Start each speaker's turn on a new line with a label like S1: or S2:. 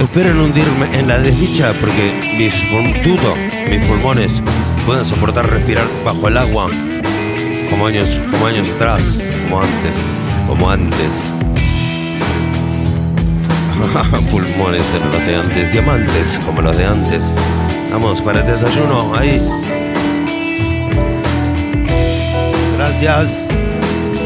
S1: Espero no hundirme en la desdicha porque mis pulmones pueden soportar respirar bajo el agua como años atrás, como antes. Pulmones de los de antes, diamantes como los de antes. Vamos para el desayuno, ahí. Gracias.